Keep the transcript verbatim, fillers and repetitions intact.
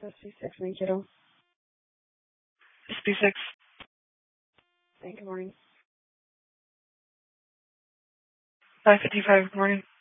S B six, main kiddo. S B six. Hey, good morning. five fifty-five, good morning.